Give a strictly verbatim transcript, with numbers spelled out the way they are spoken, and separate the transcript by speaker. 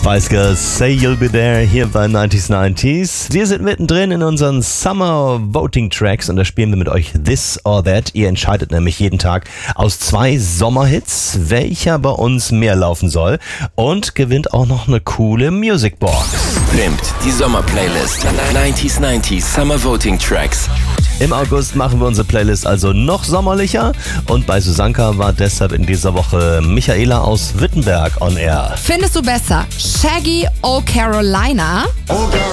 Speaker 1: Spice Girls, Say You'll Be There hier bei neunzig neunzig. Wir sind mittendrin in unseren Summer Voting Tracks und da spielen wir mit euch This or That. Ihr entscheidet nämlich jeden Tag aus zwei Sommerhits, welcher bei uns mehr laufen soll und gewinnt auch noch eine coole Musicbox.
Speaker 2: Pimpt die Sommerplaylist. neunzig neunzig Summer Voting Tracks.
Speaker 1: Im August machen wir unsere Playlist also noch sommerlicher und bei Susanka war deshalb in dieser Woche Michaela aus Wittenberg on air.
Speaker 3: Findest du besser Shaggy O Carolina